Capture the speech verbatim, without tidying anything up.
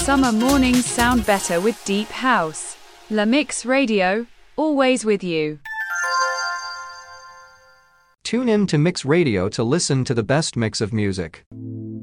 summer mornings sound better with deep house. La Mix Radio, always with you. Tune in to Mix Radio to listen to the best mix of music.